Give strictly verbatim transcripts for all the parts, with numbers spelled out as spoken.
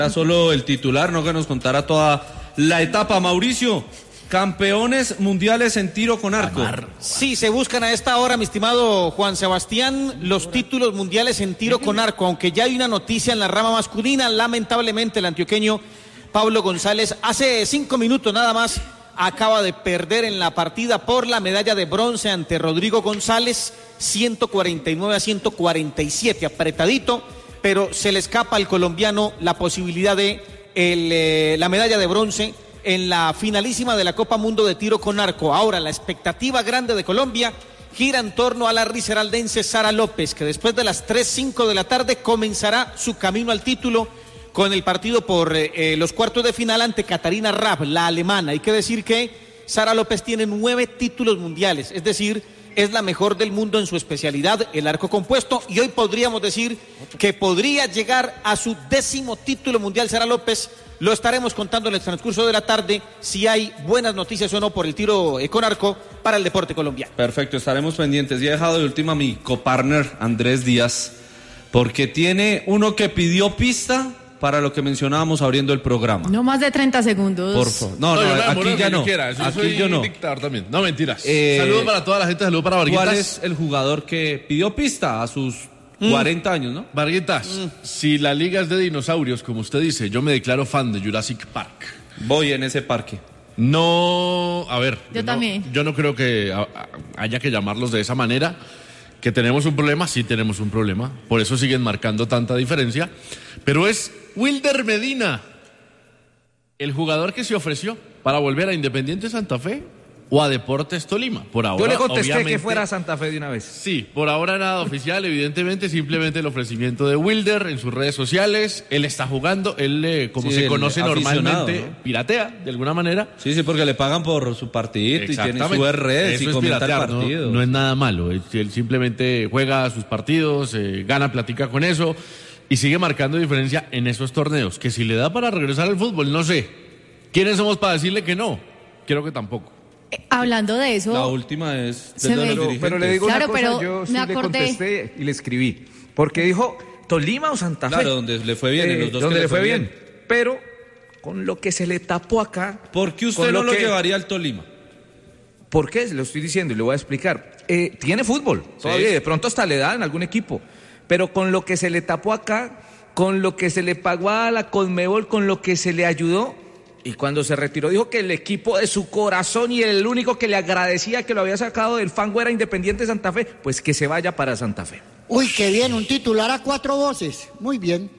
Solo el titular, no que nos contara toda la etapa. Mauricio, campeones mundiales en tiro con arco. Sí, se buscan a esta hora, mi estimado Juan Sebastián, los títulos mundiales en tiro con arco, aunque ya hay una noticia en la rama masculina. Lamentablemente el antioqueño Pablo González hace cinco minutos nada más acaba de perder en la partida por la medalla de bronce ante Rodrigo González, ciento cuarenta y nueve a ciento cuarenta y siete, apretadito, pero se le escapa al colombiano la posibilidad de el, eh, la medalla de bronce en la finalísima de la Copa Mundo de Tiro con Arco. Ahora la expectativa grande de Colombia gira en torno a la risaraldense Sara López, que después de las tres cinco de la tarde comenzará su camino al título con el partido por eh, los cuartos de final ante Catarina Raab, la alemana. Hay que decir que Sara López tiene nueve títulos mundiales, es decir, es la mejor del mundo en su especialidad, el arco compuesto, y hoy podríamos decir que podría llegar a su décimo título mundial Sara López. Lo estaremos contando en el transcurso de la tarde, si hay buenas noticias o no por el tiro eh, con arco para el deporte colombiano. Perfecto, estaremos pendientes. Y he dejado de última a mi copartner Andrés Díaz, porque tiene uno que pidió pista para lo que mencionábamos abriendo el programa. No más de treinta segundos. Por favor. No, no, no aquí ya no. Quiera. Yo aquí soy yo no. dictador también. No, mentiras. Eh, saludos para toda la gente, saludos para Varguitas. ¿Cuál es el jugador que pidió pista a sus mm. cuarenta años, no? Varguitas, mm. si la liga es de dinosaurios, como usted dice, yo me declaro fan de Jurassic Park. Voy en ese parque. No, a ver. Yo no, también. Yo no creo que a, a, haya que llamarlos de esa manera. Que tenemos un problema, sí tenemos un problema. Por eso siguen marcando tanta diferencia. Pero es Wilder Medina, el jugador que se ofreció para volver a Independiente Santa Fe o a Deportes Tolima. Por ahora, yo le contesté que fuera a Santa Santa Fe de una vez. Sí, por ahora nada oficial, evidentemente, simplemente el ofrecimiento de Wilder en sus redes sociales. Él está jugando, él, eh, como sí, se conoce normalmente, ¿no? piratea de alguna manera. Sí, sí, porque le pagan por su partidito y tiene sus redes Eso y es comenta el piratear, partido. No, no es nada malo, él, él simplemente juega sus partidos, eh, gana, platica con eso y sigue marcando diferencia en esos torneos. Que si le da para regresar al fútbol, no sé. ¿Quiénes somos para decirle que no? Creo que tampoco. Hablando de eso, la última es de los pero, pero le digo claro, una cosa, pero yo sí me le acordé. contesté y le escribí, porque dijo Tolima o Santa Fe. Claro, donde le fue bien, eh, en los dos donde que le fue bien. bien. Pero con lo que se le tapó acá. ¿Por qué usted no lo, lo que... llevaría al Tolima? ¿Por qué? Se lo estoy diciendo y le voy a explicar. Eh, tiene fútbol, todavía, sí. De pronto hasta le da en algún equipo, pero con lo que se le tapó acá, con lo que se le pagó a la Conmebol, con lo que se le ayudó. Y cuando se retiró dijo que el equipo de su corazón y el único que le agradecía que lo había sacado del fango era Independiente Santa Fe, pues que se vaya para Santa Fe. Uy, qué bien, un titular a cuatro voces, muy bien.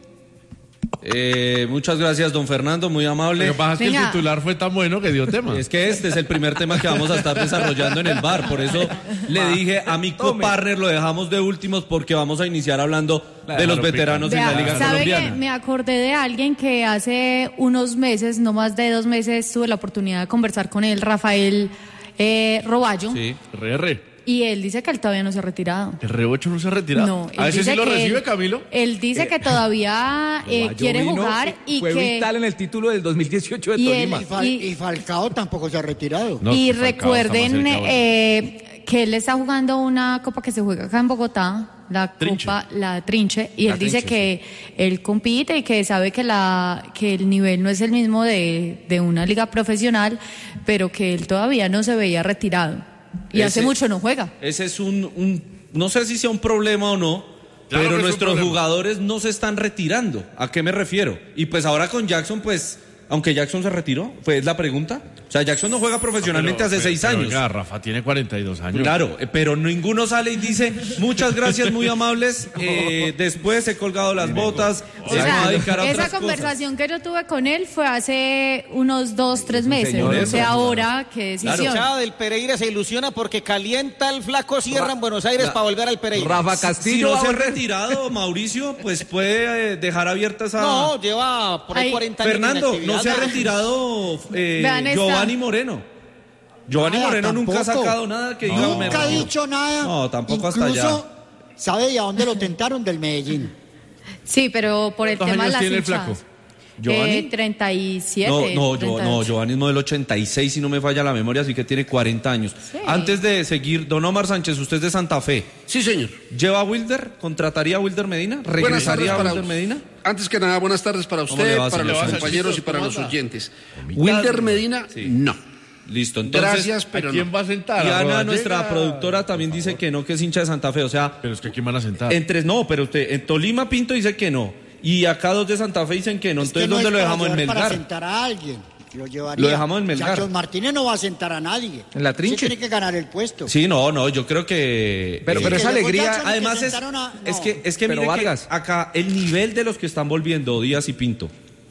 Eh, muchas gracias, don Fernando, muy amable. Lo que pasa es que Venga. el titular fue tan bueno que dio tema. Es que este es el primer tema que vamos a estar desarrollando en el bar, por eso le dije a mi copartner, lo dejamos de últimos porque vamos a iniciar hablando de los veteranos Vea, en la Liga ¿sabe Colombiana. que me acordé de alguien que hace unos meses, no más de dos meses, tuve la oportunidad de conversar con él, Rafael eh, Roballo. Sí. R R. Y él dice que él todavía no se ha retirado. ¿El R ocho no se ha retirado? No, a veces sí lo recibe, él, Camilo. Él dice Eh, que todavía eh, quiere vino, jugar y fue que... vital en el título del dos mil dieciocho de y Tolima. él- Y, Fal- Y- y Falcao tampoco se ha retirado. No, y Falcao está más recuerden cerca ahora. eh, que él está jugando una copa que se juega acá en Bogotá, la Trinche. copa, la Trinche, y La él dice Trinche, que él compite y que sabe que la que el nivel no es el mismo de, de una liga profesional, pero que él todavía no se veía retirado. Y Ese- hace mucho no juega. Ese es un, un, no sé si sea un problema o no, Claro que es pero un nuestros problema. jugadores no se están retirando. ¿A qué me refiero? Y pues ahora con Jackson, pues, aunque Jackson se retiró, pues la pregunta. O sea, Jackson no juega profesionalmente Pero- hace pero- seis pero, años. oiga, Rafa tiene cuarenta y dos años. Claro, eh, pero ninguno sale y dice, muchas gracias, muy amables, eh, después he colgado las botas, O se va sea, a dedicar a esa otras conversación que yo tuve con él fue hace unos dos, tres meses. señor, No eso, sé claro. ahora qué decisión. Hinchada del Pereira se ilusiona porque calienta el flaco Sierra en Buenos Aires para volver al Pereira. Rafa Si Castillo no va a se ha volver. retirado, Mauricio, pues puede eh, dejar abierta esa... No, lleva por ahí Ay, cuarenta años. de Fernando, inactividad. no se ha retirado eh, Vean esta. Giovanni Moreno. Giovanni Nada, Moreno nunca ha tampoco. sacado nada que diga me Nunca ha retiro. dicho nada. No, tampoco hasta Incluso, allá. ¿sabe de a dónde lo tentaron? Del Medellín. Sí, pero por el ¿Cuántos tema de años las tiene el hinchadas. flaco? ¿Giovanni? Eh, treinta y siete. No, no, yo, treinta y ocho. no, Giovanni es modelo ochenta y seis, si no me falla la memoria, así que tiene cuarenta años. Sí. Antes de seguir, don Omar Sánchez, usted es de Santa Fe. Sí, señor. ¿Lleva a Wilder? ¿Contrataría a Wilder Medina? Buenas tardes ¿Regresaría a para Wilder Medina? Antes que nada, buenas tardes para ¿Cómo le usted, va, para señor los Sánchez? compañeros y para ¿Cómo los anda? oyentes. Wilder Medina, Sí. no. Listo, entonces. Gracias, ¿A pero quién no. va a sentar? Y ¿A Ana, Rodallega? nuestra productora, también dice que no, que es hincha de Santa Fe. O sea, Pero es que ¿a quién van a sentar? entre. No, pero usted, en Tolima Pinto dice que no. Y acá dos de Santa Fe dicen que no. Es que Entonces, no ¿dónde es lo para dejamos? En llevar Para Melgar. sentar a alguien. Lo llevaría. Lo dejamos en Melgar. Chachos Martínez no va a sentar a nadie. En la Sí trinche. tiene que ganar el puesto. Sí, no, no, yo creo que. Pero, eh, pero que esa luego alegría. Jackson- Además que es, sentaron a- es no. que es que Pero mire que Vargas. acá el nivel de los que están volviendo Díaz y Pinto.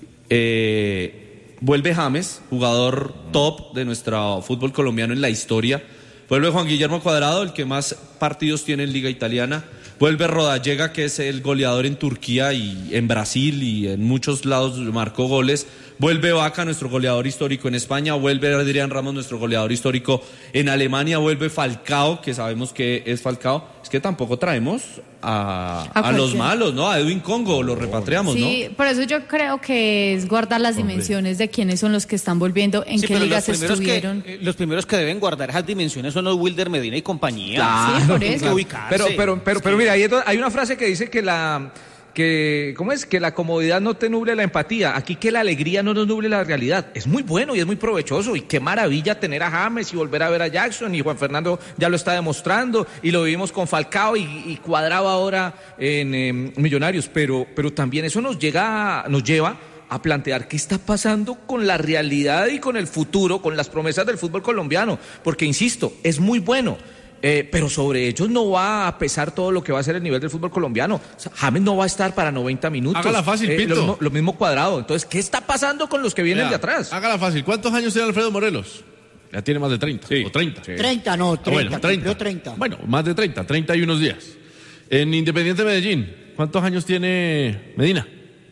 Eh, vuelve James, jugador top de nuestro fútbol colombiano en la historia. Vuelve Juan Guillermo Cuadrado, el que más partidos tiene en Liga Italiana. Vuelve Rodallega, que es el goleador en Turquía y en Brasil y en muchos lados marcó goles. Vuelve Vaca, nuestro goleador histórico en España. Vuelve Adrián Ramos, nuestro goleador histórico en Alemania. Vuelve Falcao, que sabemos que es Falcao. Es que tampoco traemos a, A a los cualquier- malos, ¿no? A Edwin Congo, lo repatriamos, Sí, por eso yo creo que es guardar las dimensiones de quiénes son los que están volviendo, en Sí, qué pero ligas los primeros estuvieron. Que, eh, los primeros que deben guardar esas dimensiones son los Wilder Medina y compañía. Sí, por Tienen eso. que ubicarse. Pero, pero, pero, pero mira, hay, do- hay una frase que dice que la, que, ¿cómo es? Que la comodidad no te nuble la empatía. Aquí que la alegría no nos nuble la realidad. Es muy bueno y es muy provechoso. Y qué maravilla tener a James y volver a ver a Jackson. Y Juan Fernando ya lo está demostrando. Y lo vivimos con Falcao y, y Cuadrado ahora en eh, Millonarios. Pero, pero también eso nos llega, nos lleva a plantear qué está pasando con la realidad y con el futuro, con las promesas del fútbol colombiano. Porque, insisto, es muy bueno. Eh, pero sobre ellos no va a pesar todo lo que va a ser el nivel del fútbol colombiano. O sea, James no va a estar para noventa minutos. Hágala fácil, Eh, Pinto. Lo, mismo- lo mismo Cuadrado. Entonces, ¿qué está pasando con los que vienen Vea, de atrás? Hágala fácil. ¿Cuántos años tiene Alfredo Morelos? Ya tiene más de treinta. Sí. O treinta. treinta, no, Ah, treinta. bueno, treinta. Cumplió treinta. Bueno, más de treinta, treinta y unos días. En Independiente Medellín, ¿cuántos años tiene Medina?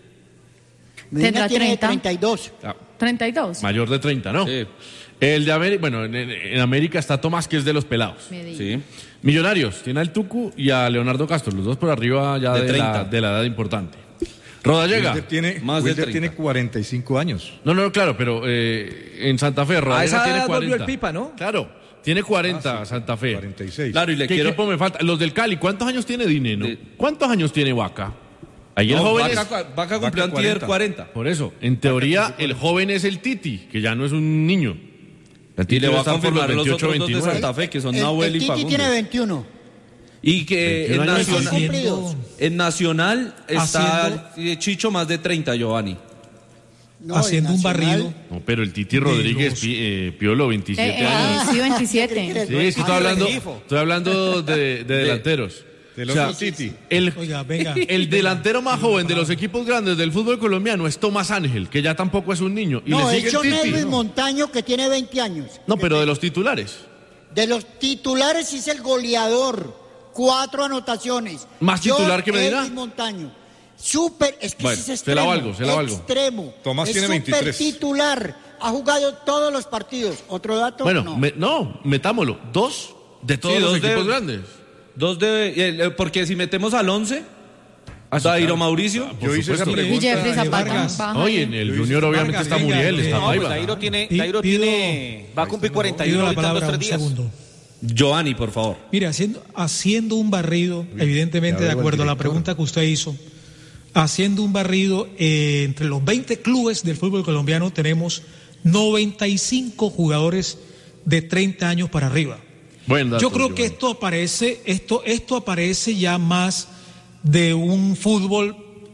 Medina Tendrá tiene treinta. treinta y dos. Ah, treinta y dos. mayor de treinta, ¿no? Sí. El de América, bueno, en, en- en América está Tomás, que es de los pelados. Medina. Sí. Millonarios, tiene al Tucu y a Leonardo Castro, los dos por arriba ya De de, treinta. la, de la edad importante. Rodallega. Wilder tiene, Más de Wilder treinta. tiene cuarenta y cinco años. No, no, claro, pero eh, en Santa Fe, Rodallega esa tiene edad volvió cuarenta. el Pipa, ¿no? Claro, tiene cuarenta Santa Fe. cuarenta y seis. Claro, y le ¿Qué quiero. equipo me falta? Los del Cali, ¿cuántos años tiene Dineno? De- ¿Cuántos años tiene Vaca? Ahí el No, joven Vaca, es... Vaca cumplió Vaca antier cuarenta. cuarenta. Por eso, en teoría, el joven es el Titi, que ya no es un niño. El Y Titi le va voy a estar por confirmar los veintiocho, otros dos de veintinueve. Santa Fe, que son El, Nahuel el y Titi Facundo. tiene veintiuno. Y que en veintiún años. Nacional, Cumplidos. en Nacional está Haciendo- eh, Chicho más de treinta, Giovanni. No, haciendo en un Nacional. barrido. No, pero el Titi Rodríguez, los- Pi- eh, Piolo, Eh, veintisiete eh, años. sí, veintisiete. Sí, es que estoy Ah, hablando, Rengifo. estoy hablando de, de delanteros. Del O sea, otro Titi. el, Oiga, venga. el delantero más joven de los equipos grandes del fútbol colombiano es Tomás Ángel, que ya tampoco es un niño. Y No, le es sigue John el Titi. Edwin Montaño, que tiene veinte años. No, pero de los titulares. De los titulares es el goleador. Cuatro anotaciones. ¿Más John titular que Medina? Edwin Montaño. Súper, es que Bueno, ese es se la extremo. valgo, se la valgo. Extremo. Tomás es tiene súper veintitrés. titular. Ha jugado todos los partidos. ¿Otro dato? Bueno, no. me- no, metámoslo. Dos de todos Sí, los dos de- equipos grandes. Dos de. eh, eh, porque si metemos al once, Ah, sí, Dairo claro. Mauricio. Yo hice esa supuesto. Y pregunta. Jeffrey Zapata. Vargas. baja Oye, ahí. en el Yo hice- Junior obviamente Vargas, está venga, Muriel, eh, está No, pues Paiva. Dairo tiene, Pi- Dairo pido- tiene, va a cumplir cuarenta y Pido uno la ahorita en palabra dos, un tres días. segundo. Giovanni, por favor. Mire, haciendo, haciendo un barrido, evidentemente ya de veo al acuerdo a la director. pregunta que usted hizo, haciendo un barrido eh, entre los veinte clubes del fútbol colombiano tenemos noventa y cinco jugadores de treinta años para arriba. Buen dato, Yo creo que Giovanni. esto aparece, esto, esto aparece ya más de un fútbol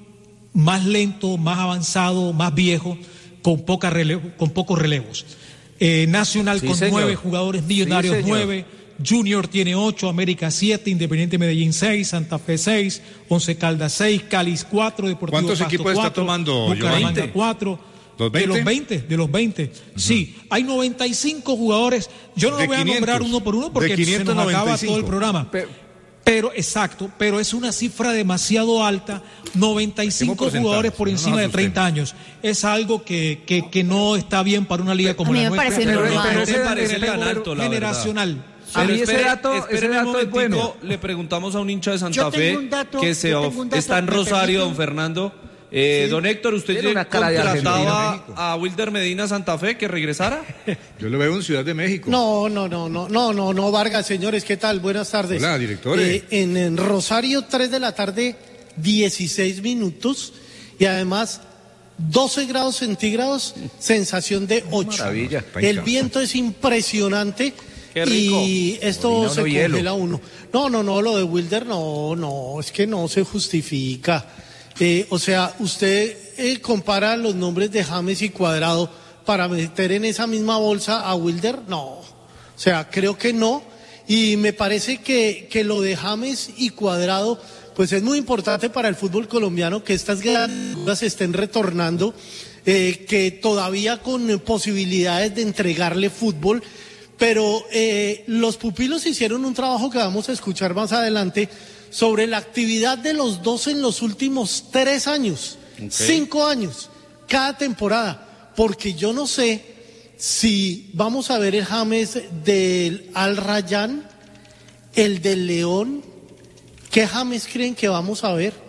más lento, más avanzado, más viejo, con poca relevo, con pocos relevos. Eh, Nacional Sí, con señor. nueve jugadores, Millonarios Sí, señor. nueve, Junior tiene ocho, América siete, Independiente Medellín seis, Santa Fe seis, Once Caldas seis, Cali cuatro, Deportivo ¿Cuántos Pasto equipos está cuatro, tomando, Bucaramanga Giovanni? cuatro. ¿Los De los veinte? veinte, de los veinte. Sí, hay noventa y cinco jugadores. Yo no De lo voy a nombrar quinientos. uno por uno porque De se nos acaba quinientos noventa y todo el cinco. programa. Pe- Pero, exacto, pero es una cifra demasiado alta, noventa y cinco porcentajes, jugadores por no nos encima de asustemos. treinta años. Es algo que, que, que no está bien para una liga como A mí la me nuestra. parece pero- normal. pero Ese ese parece relevo tan alto, la generacional. A mí Pero ese espere- dato- ese espéreme dato un es bueno. momentico, le preguntamos a un hincha de Santa Yo tengo Fe un dato, que se yo of- tengo un dato, está en ¿me Rosario, permiten? don Fernando, Eh, Sí. Don Héctor, ¿usted Tiene una cara de contrataba argentino. a Wilder Medina Santa Fe que regresara? Yo lo veo en Ciudad de México. No, no, no, no, no, no, no, Vargas, señores, ¿qué tal? Buenas tardes. Hola, directores. Eh, en, en Rosario, tres de la tarde, dieciséis minutos, y además doce grados centígrados, sensación de ocho. Maravilla. El viento es impresionante. Qué rico. Y esto Orina se uno hielo. congela uno. No, no, no, lo de Wilder no, no, es que no se justifica. Eh, o sea, usted eh, compara los nombres de James y Cuadrado para meter en esa misma bolsa a Wilder, no. O sea, creo que no. Y me parece que, que lo de James y Cuadrado, pues es muy importante para el fútbol colombiano que estas grandes se estén retornando, eh, que todavía con posibilidades de entregarle fútbol. Pero eh, los pupilos hicieron un trabajo que vamos a escuchar más adelante sobre la actividad de los dos en los últimos tres años, okay. cinco años, cada temporada, porque yo no sé si vamos a ver el James del Al Rayyan, el del León. ¿Qué James creen que vamos a ver?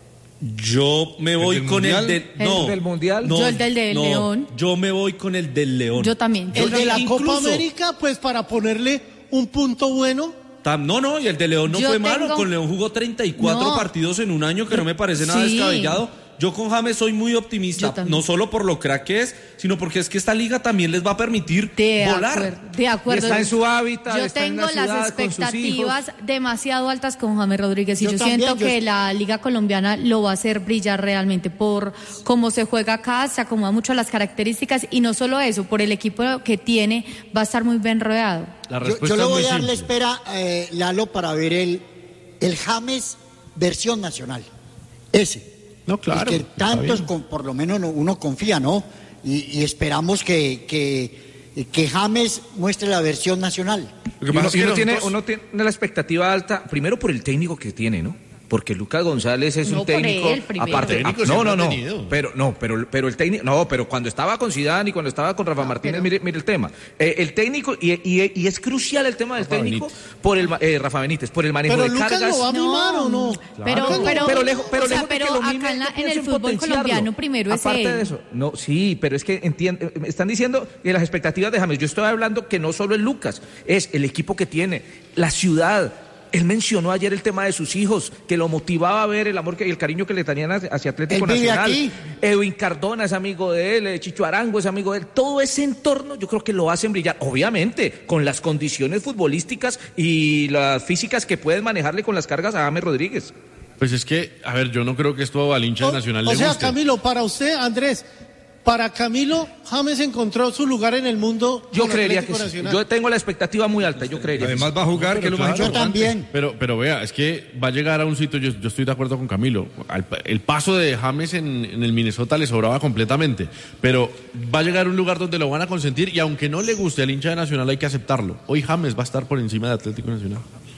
Yo me voy ¿El con mundial? el del... No, ¿El del mundial? no, Yo el del de no, León. Yo me voy con el del León. Yo también. El de la Incluso- Copa América, pues para ponerle un punto bueno. Tam- No, no, y el de León no Yo fue malo. tengo- Con León jugó treinta y cuatro No. partidos en un año, que no me parece nada Sí. descabellado. Yo con James soy muy Yo optimista, también. no solo por lo crack que es, sino porque es que esta liga también les va a permitir De volar. acuerdo, de acuerdo. Y está en su hábitat, Yo está en tengo la ciudad las con sus expectativas hijos. demasiado altas con James Rodríguez y Yo yo, también, siento yo- que la liga colombiana lo va a hacer brillar realmente por cómo se juega acá, se acomoda mucho a las características y no solo eso, por el equipo que tiene va a estar muy bien rodeado. La Yo, respuesta yo le es voy muy a dar la simple. espera, eh, Lalo, para ver el, el James versión nacional. Ese. No, claro, El que está tantos, bien. con, por lo menos no- uno confía, ¿no? Y, y esperamos que, que, que James muestre la versión nacional. Lo que Y uno, pasa es y que uno tiene, nosotros- uno tiene la expectativa alta, primero por el técnico que tiene, ¿no? Porque Lucas González es No, un por técnico, él primero. aparte, Técnico ah, no, siempre no, ha no, tenido. pero no, pero, pero el técnico, no, pero cuando estaba con Zidane y cuando estaba con Rafa Martínez, pero- mire, mire el tema, Eh, el técnico y, y, y es crucial el tema del Rafa técnico Benítez. por el ma- eh, Rafa Benítez, por el manejo Pero de Lucas cargas. lo va a mimar o no. Pero, Claro. pero, Pero lejos- pero o sea, lejos de que pero lo acá mime, en, la- yo en pienso el fútbol potenciarlo. colombiano primero es Aparte él. de eso, no, sí, pero es que entiende, me están diciendo que las expectativas de James, yo estoy hablando que no solo es Lucas, es el equipo que tiene, la ciudad. Él mencionó ayer el tema de sus hijos, que lo motivaba a ver el amor que, y el cariño que le tenían hacia hacia Atlético Él vive Nacional. aquí. Edwin Cardona es amigo de él, eh, Chicho Arango es amigo de él. Todo ese entorno yo creo que lo hacen brillar. Obviamente, con las condiciones futbolísticas y las físicas que pueden manejarle con las cargas a James Rodríguez. Pues es que, a ver, yo no creo que esto al hincha de Nacional o le sea, guste. Camilo, para usted, Andrés, para Camilo, James encontró su lugar en el mundo. Yo con creería Atlético que sí. Nacional. Yo tengo la expectativa muy alta, yo creería. que Además sí. va a jugar, que es lo más Yo importante. también. Pero, pero vea, es que va a llegar a un sitio, yo, yo estoy de acuerdo con Camilo, al- el paso de James en, en el Minnesota le sobraba completamente, pero va a llegar a un lugar donde lo van a consentir y aunque no le guste al hincha de Nacional hay que aceptarlo. Hoy James va a estar por encima de Atlético Nacional.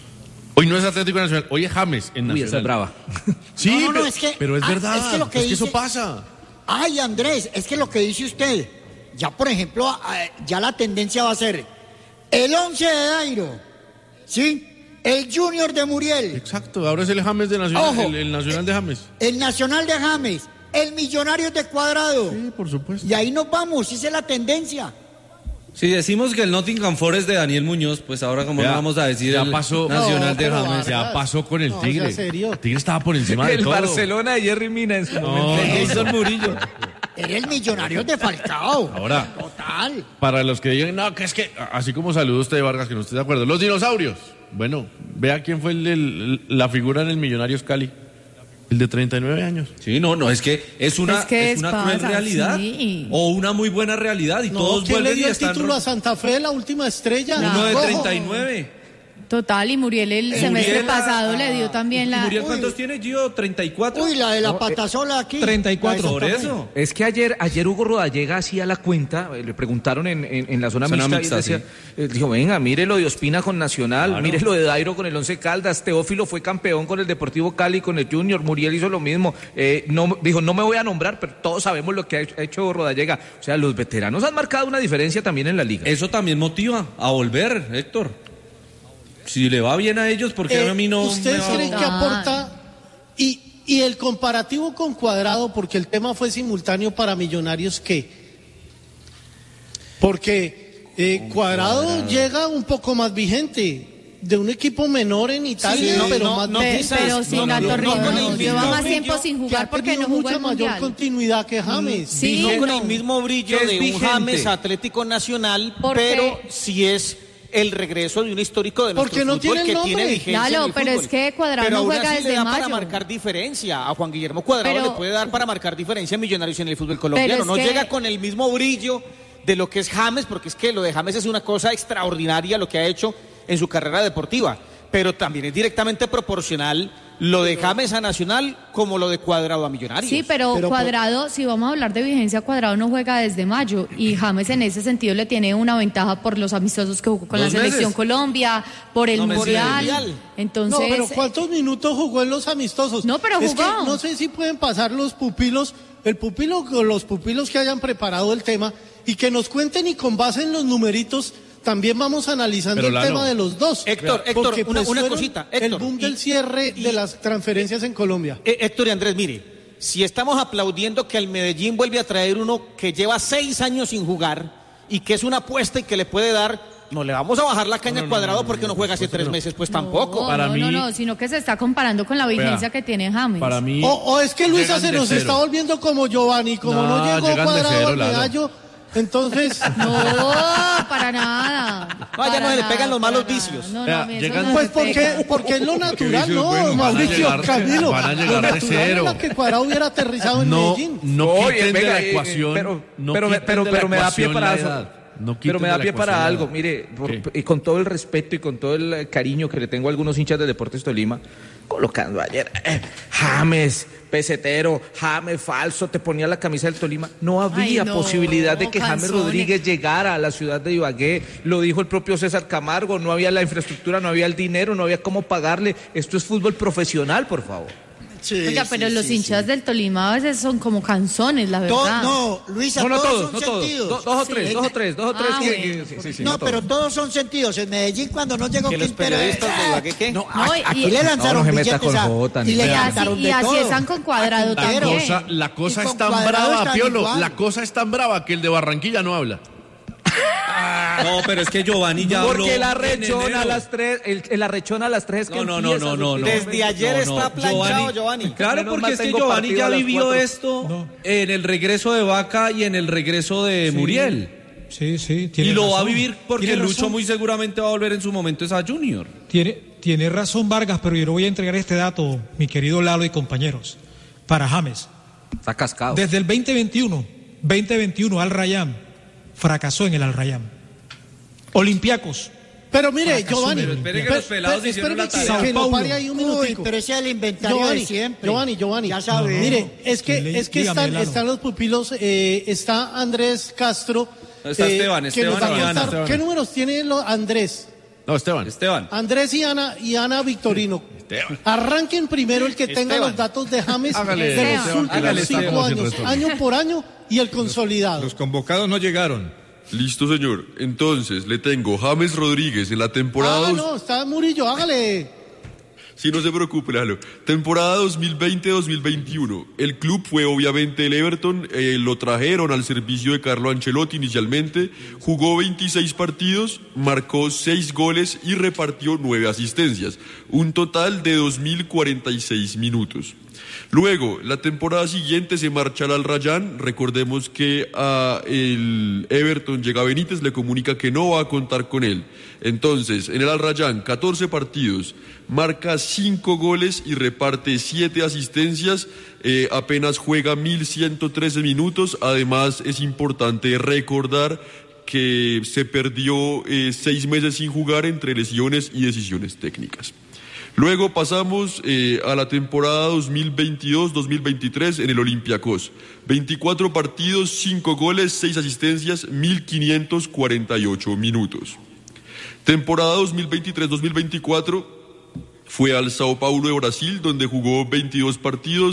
Hoy no es Atlético Nacional, hoy es James en Uy, Nacional. esa es brava. Sí, No, no, no, pero, es que- pero es ah, verdad, es que lo que eso dice- pasa. Ay, Andrés, es que lo que dice usted, ya por ejemplo, ah, ya la tendencia va a ser el once de Dairo, ¿sí? El Junior de Muriel, Exacto, ahora es el James de Nacional, Ojo. el, el Nacional de James. el Nacional de James, el Millonarios de Cuadrado. Sí, por supuesto. Y ahí nos vamos, esa es la tendencia. Si decimos que el Nottingham Forest de Daniel Muñoz, pues ahora como Vea, no vamos a decir ya el pasó- Nacional No, de pero James. Ya pasó con el No, Tigre. ya, serio. El Tigre estaba por encima de El todo. Barcelona de Jerry Mina en su No, momento. no, Jason Murillo. Era el Millonarios de Falcao. Ahora. Total. Para los que digan, no, que es que, así como saludo usted, Vargas, que no estoy de acuerdo. Los dinosaurios. Bueno, vea quién fue el, el- la figura en el Millonarios Cali. El de treinta y nueve años. Sí, no, no, es que es una, Es que es una pasa, cruel realidad. sí. O una muy buena realidad. Y No, todos ¿quién le vuelven y dio el están. título a Santa Fe, la última estrella? Uno de Ojo. treinta y nueve. Total, y Muriel el semestre Muriel, pasado ah, le dio también ¿Y la... Muriel Uy. cuántos tiene, Gio? ¿treinta y cuatro? Uy, la de la No, eh, patasola aquí. treinta y cuatro. La de Por Santa Fe. eso. Es que ayer, ayer Hugo Rodallega hacía la cuenta, eh, le preguntaron en, en, en la zona, Zona mixta, mixta, y decía, eh, dijo, venga, mire lo de Ospina con Nacional, Claro. mire lo de Dairo con el Once Caldas, Teófilo fue campeón con el Deportivo Cali, con el Junior, Muriel hizo lo mismo, eh, no, dijo, no me voy a nombrar, pero todos sabemos lo que ha hecho, ha hecho Rodallega. O sea, los veteranos han marcado una diferencia también en la liga. Eso también motiva a volver, Héctor. Si le va bien a ellos, porque Eh, a mí no. ¿Ustedes me va- creen que Ah. aporta? Y y el comparativo con Cuadrado, porque el tema fue simultáneo para Millonarios, ¿qué? Porque eh, Cuadrado, Cuadrado llega un poco más vigente. De un equipo menor en Italia, sí, no, pero no, más no, Pe- quizás, pero sin no, tanto no, ritmo, no, no, lleva no, más no, tiempo sin que jugar ha porque tenido no jugó mucha el mayor mundial. continuidad que James. Sí, no con no. el mismo brillo ¿Qué es de un vigente? James Atlético Nacional, Porque- pero sí es el regreso de un histórico de nuestro Porque no fútbol tiene que nombre. tiene vigencia Claro, en el pero fútbol. es que Cuadrado Pero no aún juega así desde le da para mayo. marcar diferencia. A Juan Guillermo Cuadrado Pero- le puede dar para marcar diferencia a Millonarios en el fútbol colombiano. es No que- llega con el mismo brillo de lo que es James, porque es que lo de James es una cosa extraordinaria lo que ha hecho en su carrera deportiva. Pero también es directamente proporcional lo de James a Nacional como lo de Cuadrado a Millonarios. Sí, pero, Pero Cuadrado, si vamos a hablar de vigencia, Cuadrado no juega desde mayo y James en ese sentido le tiene una ventaja por los amistosos que jugó con la Dos selección meses. Colombia, por el No, por el mundial. Mundial. Entonces, No, pero ¿cuántos minutos jugó en los amistosos? No, pero Es jugó. que no sé si pueden pasar los pupilos, el pupilo o los pupilos que hayan preparado el tema y que nos cuenten y con base en los numeritos también vamos analizando Pero, el Lalo, tema de los dos. Héctor, Porque, Héctor, una- pues, una fueron cosita, El Héctor, boom y- del cierre y- de las transferencias en Colombia. Eh, Héctor y Andrés, mire, si estamos aplaudiendo que el Medellín vuelve a traer uno que lleva seis años sin jugar y que es una apuesta y que le puede dar, no le vamos a bajar la caña a Cuadrado porque no juega hace tres meses, pues tampoco. No, Para no, mí- no, no, sino que se está comparando con la vigencia Vea, que tiene James. Para mí. O, o es que Luisa llegan se de nos cero. está volviendo como Giovanni, como no, No, llegó llegan de Cuadrado cero, al Lalo. medallo, entonces... No, para nada. No, ya para no se le nada, pegan los para malos nada. vicios. No, no, Vea, a mí eso llegan- no Pues me porque, pega. porque es lo natural, vicios ¿no, buenos. Mauricio, Van a llegar- Camilo? van a Lo llegar de natural cero. era que Cuadrado hubiera aterrizado en No, Medellín. no Oye, quiten de venga, la eh, ecuación. pero, no pero, me- quiten pero, de la pero me da pie ecuación para la eso. edad. No Pero quiten me de da la pie para ecuación la algo, edad. mire, por- ¿Qué? y con todo el respeto y con todo el eh, cariño que le tengo a algunos hinchas de Deportes Tolima, colocando ayer eh, James, pesetero, James falso, te ponía la camisa del Tolima. No había Ay, no, posibilidad de que James canzones. Rodríguez llegara a la ciudad de Ibagué. Lo dijo el propio César Camargo, no había la infraestructura, no había el dinero, no había cómo pagarle. Esto es fútbol profesional, por favor. Sí, Oiga, sí, pero los sí, hinchas sí. del Tolima a veces son como canzones, la To- verdad. no, Luisa, No, no todos, todos, son no todos. sentidos. Do- dos o Sí. tres, dos o tres, dos o tres. Ah, que- bueno. que- sí, sí, sí, no, pero todos. todos son sentidos. En Medellín, cuando no llegó Que los Quintero, periodistas eh, de Ibagué, ¿qué? No, No, a- y- aquí le lanzaron No, no se meta billetes con a- Jota, y ni le Y nada. así, cantaron y de así todo. están con Cuadrado La también. cosa, la cosa Y es con tan Cuadrado brava, están Piolo. igual. La cosa es tan brava que el de Barranquilla no habla. No, pero es que Giovanni ya habló Porque el en arrechón a enero. las tres, el, el arrechón a las tres que No, no, no, empieza no, su no, no. primer- Desde ayer está planchado, Giovanni. Claro, Menos porque mal es que tengo Giovanni partido ya a las vivió cuatro. esto No. en el regreso de Vaca y en el regreso de Muriel. Sí, sí, Y tiene lo va a razón. vivir porque Tiene Lucho razón. muy seguramente va a volver en su momento es a Junior. Tiene, tiene razón Vargas, pero yo le voy a entregar este dato, mi querido Lalo y compañeros, para James. Está cascado. Desde el veinte veintiuno, veinte veintiuno Al Rayyan fracasó en el Al Rayyan. Olympiacos. Pero mire, Fracasó, Giovanni, pero espere que pe- los pelados pe- hicieron la espéreme tarea. que, que Sao lo Paulo. pare ahí un Uy, minutico. pero ese es el inventario Giovanni, de siempre. Giovanni, Giovanni. Ya sabe. Mire, es que, Le- es que dígame, están, Lalo. están los pupilos, eh, está Andrés Castro. Está Esteban, que Esteban nos va a y Ana. contar- Esteban. ¿Qué números tiene lo- Andrés? No, Esteban. Esteban. Andrés y Ana, y Ana Victorino. Arranquen primero el que tenga Esteban. los datos de James Hágale, de los Esteban. últimos Hágale, cinco Esteban. años, año por año, y el consolidado. Los convocados no llegaron. Listo, señor. Entonces, le tengo James Rodríguez en la temporada... Ah, dos- no, está Murillo, hágale. Sí, no se preocupe, Lalo. Temporada dos mil veinte dos mil veintiuno. El club fue obviamente el Everton. eh, lo trajeron al servicio de Carlo Ancelotti inicialmente. Jugó veintiséis partidos, marcó seis goles y repartió nueve asistencias. Un total de dos mil cuarenta y seis minutos. Luego, la temporada siguiente se marcha al Al Rayyan. Recordemos que a el Everton llega Benítez, le comunica que no va a contar con él. Entonces, en el Al Rayyan, catorce partidos, marca cinco goles y reparte siete asistencias. Eh, apenas juega mil ciento trece minutos. Además, es importante recordar que se perdió eh, seis meses sin jugar entre lesiones y decisiones técnicas. Luego pasamos eh, a la temporada dos mil veintidós dos mil veintitrés en el Olympiacos. veinticuatro partidos, cinco goles, seis asistencias, mil quinientos cuarenta y ocho minutos. Temporada dos mil veintitrés dos mil veinticuatro fue al Sao Paulo de Brasil, donde jugó veintidós partidos,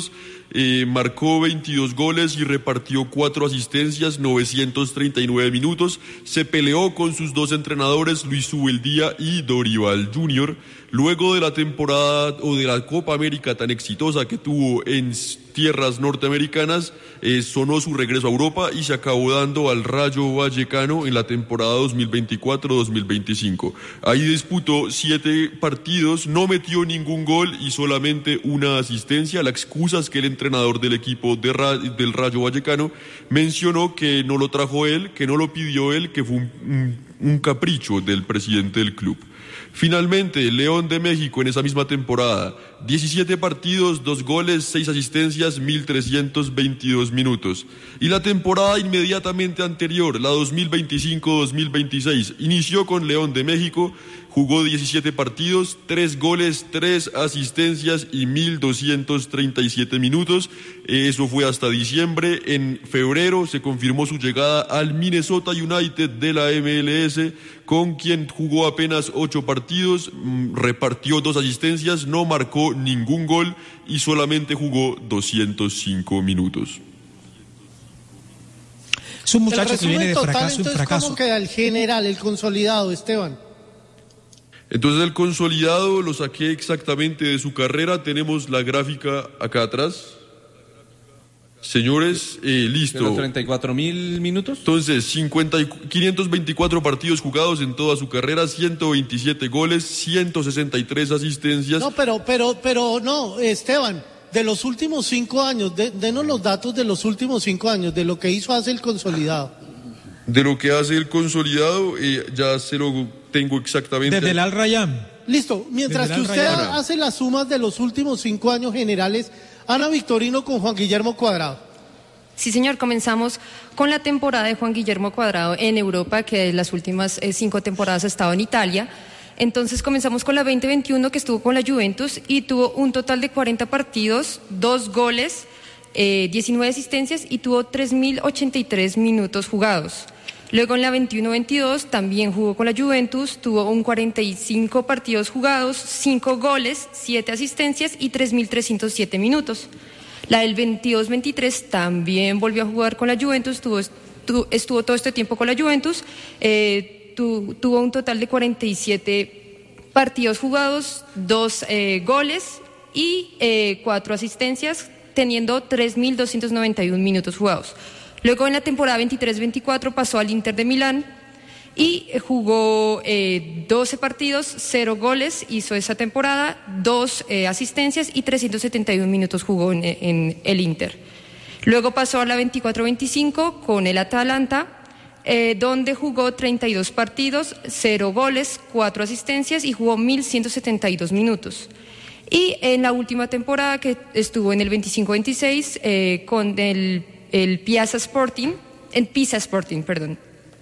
eh, marcó veintidós goles y repartió cuatro asistencias, novecientos treinta y nueve minutos. Se peleó con sus dos entrenadores, Luis Subeldía y Dorival junior Luego de la temporada o de la Copa América tan exitosa que tuvo en tierras norteamericanas, eh, sonó su regreso a Europa y se acabó dando al Rayo Vallecano en la temporada dos mil veinticuatro dos mil veinticinco. Ahí disputó siete partidos, no metió ningún gol y solamente una asistencia. La excusa es que el entrenador del equipo de Ra- del Rayo Vallecano mencionó que no lo trajo él, que no lo pidió él, que fue un, un, un capricho del presidente del club. Finalmente, León de México en esa misma temporada, diecisiete partidos, dos goles, seis asistencias, mil trescientos veintidós minutos. Y la temporada inmediatamente anterior, la dos mil veinticinco dos mil veintiséis, inició con León de México, jugó diecisiete partidos, tres goles, tres asistencias y mil doscientos treinta y siete minutos. Eso fue hasta diciembre. En febrero se confirmó su llegada al Minnesota United de la M L S, con quien jugó apenas ocho partidos, repartió dos asistencias, no marcó ningún gol y solamente jugó doscientos cinco minutos. Es un muchacho que viene de fracaso en fracaso. ¿Cómo queda el general, el consolidado, Esteban? Entonces el consolidado lo saqué exactamente de su carrera. Tenemos la gráfica acá atrás. Señores, eh, listo. ¿Los treinta y cuatro mil minutos? Entonces, cincuenta y, quinientos veinticuatro partidos jugados en toda su carrera, ciento veintisiete goles, ciento sesenta y tres asistencias. No, pero, pero, pero, no, Esteban, de los últimos cinco años, de, denos los datos de los últimos cinco años, de lo que hizo hace el consolidado. De lo que hace el consolidado, eh, ya se lo tengo exactamente. Desde el Al Rayyan. Listo, mientras que usted Rayyan. hace las sumas de los últimos cinco años generales, Ana Victorino con Juan Guillermo Cuadrado. Sí, señor, comenzamos con la temporada de Juan Guillermo Cuadrado en Europa, que en las últimas eh, cinco temporadas ha estado en Italia. Entonces comenzamos con la veinte veintiuno, que estuvo con la Juventus y tuvo un total de cuarenta partidos, dos goles, eh, diecinueve asistencias y tuvo tres mil ochenta y tres minutos jugados. Luego en la veintiuno veintidós también jugó con la Juventus, tuvo un cuarenta y cinco partidos jugados, cinco goles, siete asistencias y tres mil trescientos siete minutos. La del veintidós veintitrés también volvió a jugar con la Juventus, tuvo, estuvo, estuvo todo este tiempo con la Juventus, eh, tu, tuvo un total de cuarenta y siete partidos jugados, dos eh, goles y eh, cuatro asistencias, teniendo tres mil doscientos noventa y uno minutos jugados. Luego en la temporada veintitrés veinticuatro pasó al Inter de Milán y jugó eh, doce partidos, cero goles, hizo esa temporada, dos eh, asistencias y trescientos setenta y uno minutos jugó en, en el Inter. Luego pasó a la veinticuatro veinticinco con el Atalanta, eh, donde jugó treinta y dos partidos, cero goles, cuatro asistencias y jugó mil ciento setenta y dos minutos. Y en la última temporada, que estuvo en el veinticinco veintiséis eh, con el el Piazza Sporting, en Pisa Sporting, perdón,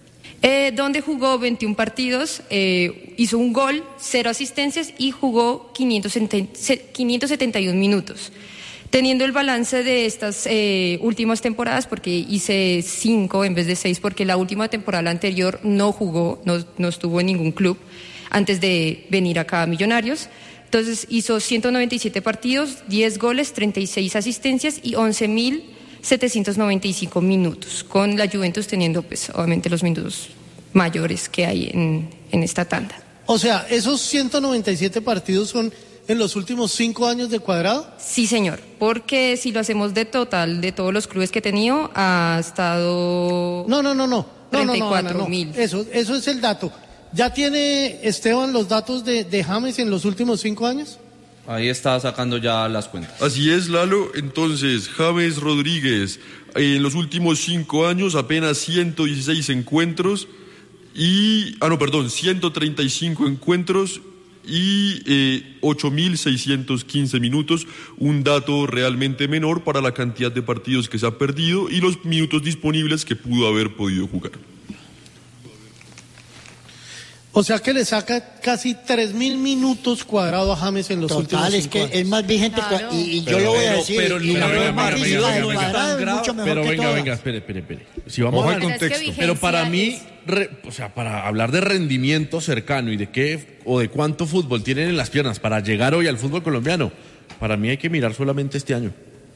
eh, donde jugó veintiún partidos, eh, hizo un gol, cero asistencias y jugó quinientos setenta y uno minutos. Teniendo el balance de estas eh, últimas temporadas, porque hice cinco en vez de seis, porque la última temporada anterior no jugó, no, no estuvo en ningún club antes de venir acá a Millonarios. Entonces hizo ciento noventa y siete partidos, diez goles, treinta y seis asistencias y once mil setecientos noventa y cinco minutos, con la Juventus teniendo pues obviamente los minutos mayores que hay en, en esta tanda. O sea, ¿esos ciento noventa y siete partidos son en los últimos cinco años de Cuadrado? Sí, señor, porque si lo hacemos de total de todos los clubes que he tenido, ha estado... No, no, no, no, treinta y no, no, cuatro no, no. mil. Eso, eso es el dato. ¿Ya tiene Esteban los datos de, de James en los últimos cinco años? Ahí está sacando ya las cuentas. Así es, Lalo. Entonces, James Rodríguez, en los últimos cinco años, apenas ciento dieciséis encuentros y... Ah, no, perdón, ciento treinta y cinco encuentros y eh, ocho mil seiscientos quince minutos, un dato realmente menor para la cantidad de partidos que se ha perdido y los minutos disponibles que pudo haber podido jugar. O sea que le saca casi tres mil minutos Cuadrado a James en los Total, últimos es cinco que años. años. Es más vigente Claro. y, y Pero, yo lo voy a pero, decir. pero, y pero, la venga, venga, normativa venga, de venga, Cuadrado es venga. mucho mejor Pero que venga, todas. venga, espere, espere, espere. Si vamos Ojo a al Pero es que contexto. vigencia Pero para mí, es- re- o sea, para hablar de rendimiento cercano y de qué o de cuánto fútbol tienen en las piernas para llegar hoy al fútbol colombiano, para mí hay que mirar solamente este año.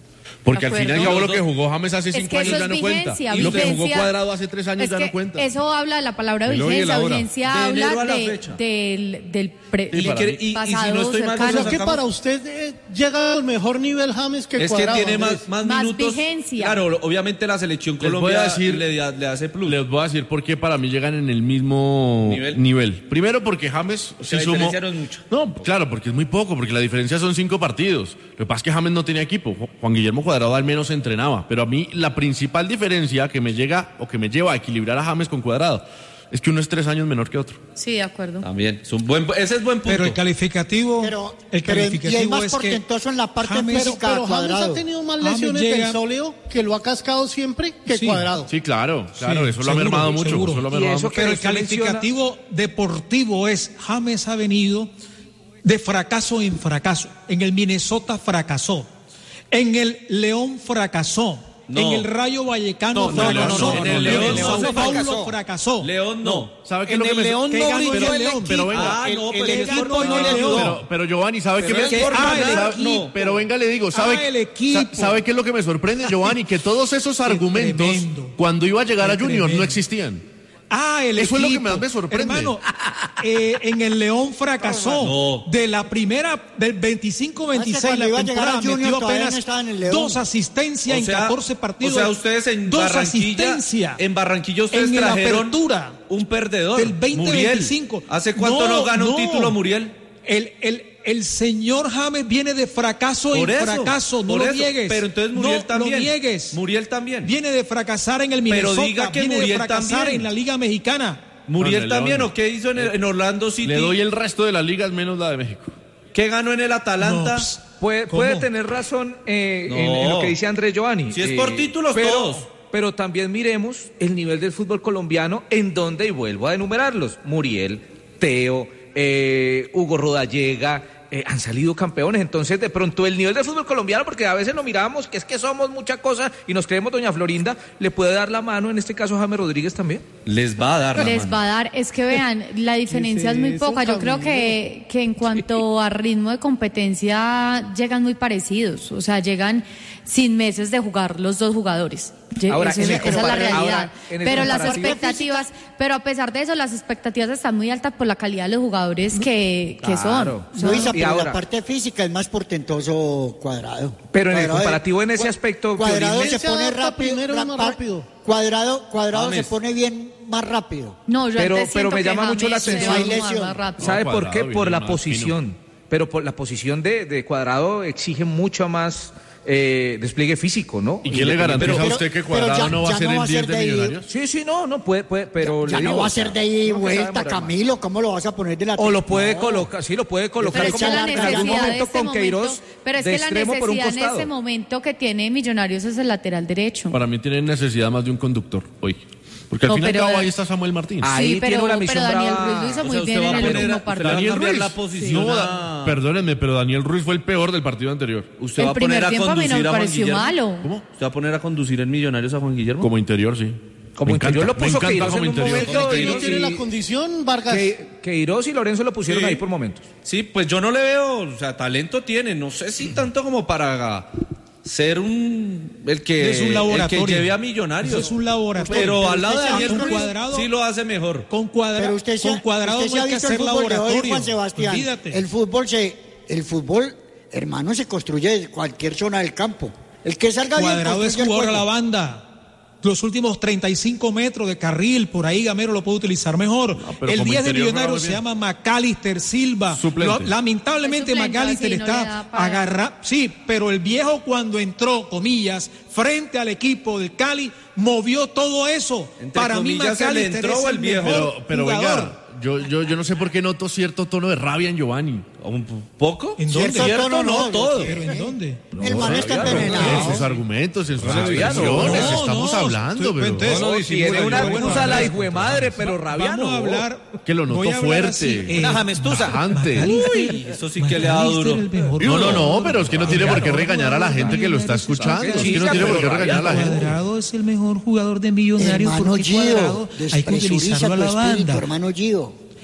Porque al fin y al acuerdo. cabo lo que jugó James hace Es cinco que años eso ya es no cuenta. vigencia, Y lo que jugó vigencia. Cuadrado hace tres años Es ya que no cuenta. eso habla de la palabra El hoy y el vigencia. ahora. Vigencia De enero habla a la de- fecha. del, del pre- Y del quiere- y- y si pasado no estoy mal, cercano. Creo que para usted eh, llega al mejor nivel James que Es que Cuadrado. tiene Andrés. más, más, Más minutos. vigencia. Claro, obviamente la selección Les voy Colombia a decir- le, da- le hace plus. Les voy a decir por qué para mí llegan en el mismo ¿Nivel? nivel. Primero porque James O sí sea, la sumó. diferencia no es mucho. No, claro, porque es muy poco, porque la diferencia son cinco partidos. Lo que pasa es que James no tenía equipo. Juan Guillermo Cuadrado al menos entrenaba. Pero a mí la principal diferencia que me llega o que me lleva a equilibrar a James con Cuadrado es que uno es tres años menor que otro. Sí, de acuerdo. También. Es un buen, ese es buen punto. Pero el calificativo, Pero, el pero y es calificativo más es que portentoso en la parte James- física. Pero James Cuadrado. ha tenido más James lesiones llega- del sóleo que lo ha cascado siempre que Sí. Cuadrado. Sí, claro, claro, Sí, eso lo ha seguro, mermado mucho. seguro. Eso lo ha Y mermado eso mucho. Pero el usted menciona- calificativo deportivo es James ha venido de fracaso en fracaso. En el Minnesota fracasó. En el León fracasó. No. En el Rayo Vallecano No, no, fracasó. no, no, no, en el León Sao no se Paulo fracasó. fracasó. León no. ¿Sabe qué es En lo que el me León que no ganó brilló el el León, equipo. pero venga. Ah, el, no, el pero es equipo por no le ganar. ayudó. Pero, pero Giovanni, ¿sabe qué Pero me es por Ah, el ganar, equipo. no. Pero venga, le digo, ¿sabe, Ah, el equipo. sa- ¿sabe qué es lo que me sorprende, Giovanni? Que todos esos argumentos, tremendo. cuando iba a llegar a Qué Junior, no tremendo. existían. Ah, el Eso es lo que equipo. más me sorprende. Hermano, eh, en el León fracasó. No. De la primera, del veinticinco veintiséis, cuando la iba a llegar temporada a Junior metió todavía no apenas estaba en el León. dos asistencias O sea, en catorce partidos. O sea, ustedes en dos Barranquilla, asistencias. en Barranquilla ustedes en la trajeron apertura un perdedor, del veinte Muriel. veinticinco. ¿Hace cuánto no, ganó un título Muriel? El, el, el señor James viene de fracaso Por en eso, fracaso, no por lo eso. niegues. Pero entonces Muriel no también. lo niegues. Muriel también. Viene de fracasar en el Pero Minnesota, diga que viene Muriel de fracasar también. en la Liga Mexicana. Muriel Con el también, León. ¿o qué hizo en, el- en Orlando City? Le doy el resto de las ligas menos la de México. ¿Qué ganó en el Atalanta? No, ps, Puede, ¿Cómo? puede tener razón eh, No. en, en lo que dice Andrés Giovanni. Si es Eh, por títulos, pero, todos. Pero también miremos el nivel del fútbol colombiano, en donde, y vuelvo a enumerarlos, Muriel, Teo, eh, Hugo Rodallega, eh, han salido campeones. Entonces, de pronto, el nivel del fútbol colombiano, porque a veces lo miramos, que es que somos mucha cosa y nos creemos doña Florinda, le puede dar la mano, en este caso, James Rodríguez también. Les va a dar la Les mano. va a dar, es que vean, la diferencia es muy eso, poca. Yo creo Camilo? que, que en cuanto a ritmo de competencia llegan muy parecidos, o sea, llegan sin meses de jugar los dos jugadores. Lle- Ahora, eso en es- el esa es la compar- realidad. ahora, en el Pero las comparativo expectativas, pero a pesar de eso, las expectativas están muy altas por la calidad de los jugadores que, que Claro. son. Luisa, Son- Y pero ahora- la parte física es más portentoso Cuadrado. Pero en el Cuadrado, comparativo, en ese Cua- aspecto, Cuadrado Piolín, se se pone adapta rápido. primero y ra- más pa- rápido. Cuadrado, cuadrado se James. pone bien más rápido. No, yo Pero- antes pero siento me que llama mucho la James se atención. va a No hay sumar lesión. más rápido. ¿Sabe No, por Cuadrado qué? Por viene la más posición. Pero por la posición de, de Cuadrado exige mucho más eh, despliegue físico, ¿no? ¿Y quién le garantiza Pero- a usted que pero Cuadrado ya- no va a ya ser no el va a ser diez de de ahí. Millonarios? Sí, sí, no, no puede, puede pero Ya le no digo, va a o sea, ser de ida y creo que sabe vuelta, demorar más. Camilo. ¿Cómo lo vas a poner de la O lo puede No. colocar, sí, lo puede colocar Pero como es que la en algún necesidad de momento este con momento- Queiroz pero es de que la extremo por un necesidad en costado. este momento que tiene Millonarios es el lateral derecho. Para mí tienen necesidad más de un conductor hoy. Porque al No, fin y al pero- cabo ahí está Samuel Martín. Ahí sí, pero, tiene una misión pero Daniel brava. Ruiz lo hizo O muy sea, bien usted va en a el poner último a- partido. Daniel cambiar Ruiz. la posición No, a- da- perdónenme, pero Daniel Ruiz fue el peor del partido anterior. Usted El va a poner primer a tiempo a mí no conducir me a Juan pareció Guillermo. malo. ¿Cómo? ¿Usted va a poner a conducir en Millonarios a Juan Guillermo? Como interior, sí. Como Me interior encanta, lo puso me encanta Queiroz como en un interior. momento. Que y- no tiene y- la condición, Vargas. que- Queiroz y Lorenzo lo pusieron Sí. ahí por momentos. Sí, pues yo no le veo, o sea, talento tiene, no sé si tanto como para ser un el que, Es un laboratorio. el que lleve a Millonarios. Eso es un laboratorio. Pero Pero al lado de usted Daniel sabe, con Ruiz Cuadrado- sí lo hace mejor. Con, cuadra, Pero usted se, con Cuadrado usted se no ha hay que visto el hacer fútbol de hoy, laboratorio. Juan Sebastián. Olvídate. El fútbol se, el fútbol, hermano, se construye de cualquier zona del campo. El que salga bien Cuadrado es construye el jugador a la juego. banda. Los últimos treinta y cinco metros de carril, por ahí Gamero lo puede utilizar mejor. pero El como diez de interior Millonarios juega muy se bien. llama McAllister Silva. Suplente. Lo- lamentablemente Es suplente, McAllister así no le da está para- agarrado. Sí, pero el viejo cuando entró, comillas, frente al equipo del Cali, movió todo eso. Entre Para mí comillas, ¿el McAllister entró es o el el viejo? mejor Pero, pero jugador. venga, yo, yo, yo no sé por qué noto cierto tono de rabia en Giovanni. ¿Un poco? ¿En dónde? Cierto Cierto, tono, no, no, todo. ¿Pero en dónde? El man está En envenenado. sus argumentos, en sus Rabiano. expresiones, No, estamos no, hablando, estoy- pero... entonces- No, tiene una bueno, excusa la bueno. hijo de madre, pero rabiano. Vamos a hablar. Que lo noto voy a hablar fuerte. así, eh, Una jamestusa. Bajante. McAllister- eso sí que le ha dado McAllister, duro. el mejor No, no, no, jugador. pero es que no tiene por qué regañar a la gente que lo está escuchando. Es que no tiene por qué regañar a la gente. Cuadrado es el mejor jugador de Millonarios Hermano porque Gio, Cuadrado hay que despresuriza utilizarlo a tu la espíritu, banda. hermano Gio.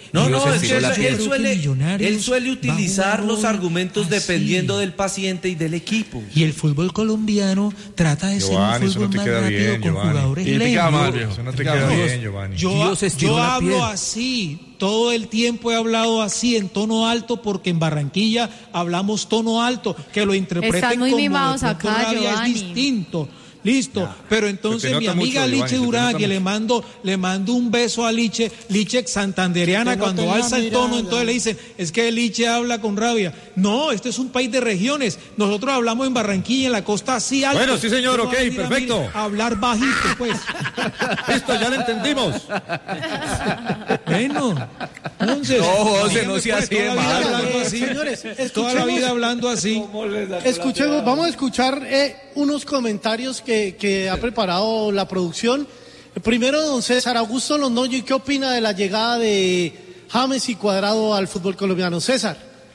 No, Y no, se es que estiró él, la piel. él suele, Millonarios él suele utilizar los argumentos así. dependiendo del paciente y del equipo. Y el fútbol colombiano trata de Giovanni, ser un eso no fútbol te más queda rápido bien, con Giovanni. jugadores Y te queda lentos. mal, viejo. Eso no te queda Dios, bien, Giovanni. Yo, Dios estiró yo la hablo piel. así, todo el tiempo he hablado así, en tono alto, porque en Barranquilla hablamos tono alto, que lo interpreten Están muy como mimados de pronto acá, rabia Giovanni. es distinto. Listo, pero entonces Se te mi nota amiga mucho, Liche Giovanni, se te Durán, nota que le mucho. mando, le mando un beso a Liche, Liche santandereana, Se te cuando nota en la alza el tono, mirada. entonces le dicen, es que Liche habla con rabia. No, este es un país de regiones. Nosotros hablamos en Barranquilla, en la costa así alto. Bueno, sí, señor, No ok, va a venir a perfecto. mí a hablar bajito, pues. Listo, ya lo entendimos. Bueno, entonces. No, José, no dígame, sea pues, así de toda la vida malo. hablando Eh, así. señores, Toda la escuchemos- vida hablando así. Escuchemos, vamos a escuchar eh, unos comentarios que, que ha preparado la producción. Primero, don César Augusto Londoño, ¿y qué opina de la llegada de James y Cuadrado al fútbol colombiano? César.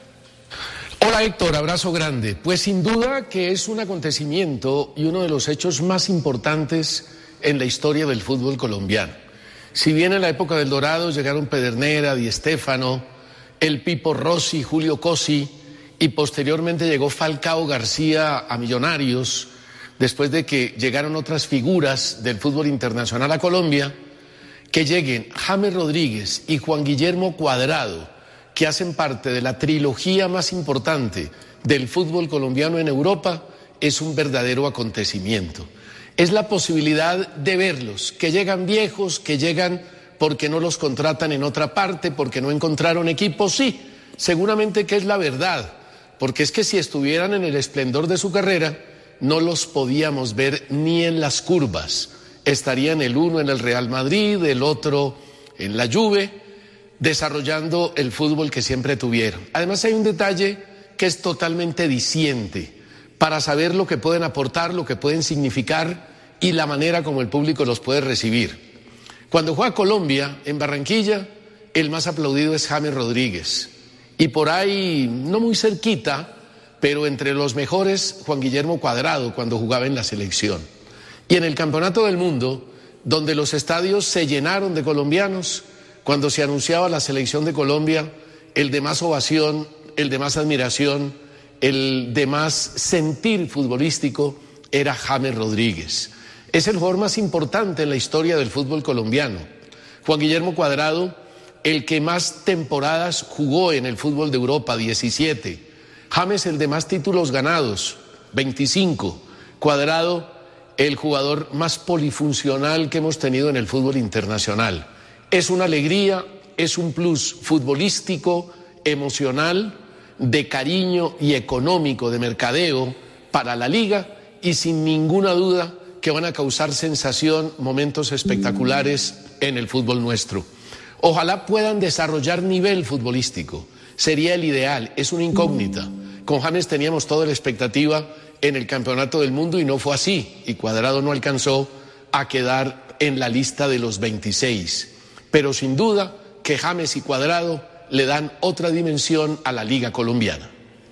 Hola Héctor, abrazo grande. Pues sin duda que es un acontecimiento y uno de los hechos más importantes en la historia del fútbol colombiano. Si bien en la época del Dorado llegaron Pedernera, Di Stéfano, el Pipo Rossi, Julio Cosi, y posteriormente llegó Falcao García a Millonarios, después de que llegaron otras figuras del fútbol internacional a Colombia, que lleguen James Rodríguez y Juan Guillermo Cuadrado, que hacen parte de la trilogía más importante del fútbol colombiano en Europa, es un verdadero acontecimiento. Es la posibilidad de verlos, que llegan viejos, que llegan porque no los contratan en otra parte, porque no encontraron equipo, sí, seguramente que es la verdad, porque es que si estuvieran en el esplendor de su carrera, no los podíamos ver ni en las curvas. Estarían el uno en el Real Madrid, el otro en la Juve, desarrollando el fútbol que siempre tuvieron. Además hay un detalle que es totalmente diciente para saber lo que pueden aportar, lo que pueden significar y la manera como el público los puede recibir. Cuando juega Colombia, en Barranquilla, el más aplaudido es James Rodríguez. Y por ahí, no muy cerquita, pero entre los mejores, Juan Guillermo Cuadrado, cuando jugaba en la selección. Y en el Campeonato del Mundo, donde los estadios se llenaron de colombianos, cuando se anunciaba la selección de Colombia, el de más ovación, el de más admiración, el de más sentir futbolístico era James Rodríguez. Es el jugador más importante en la historia del fútbol colombiano. Juan Guillermo Cuadrado, el que más temporadas jugó en el fútbol de Europa, diecisiete. James, el de más títulos ganados, veinticinco. Cuadrado, el jugador más polifuncional que hemos tenido en el fútbol internacional. Es una alegría, es un plus futbolístico, emocional, de cariño y económico, de mercadeo para la liga y sin ninguna duda que van a causar sensación, momentos espectaculares en el fútbol nuestro. Ojalá puedan desarrollar nivel futbolístico, sería el ideal, es una incógnita. Con James teníamos toda la expectativa en el Campeonato del Mundo y no fue así, y Cuadrado no alcanzó a quedar en la lista de los veintiséis. Pero sin duda que James y Cuadrado le dan otra dimensión a la Liga Colombiana.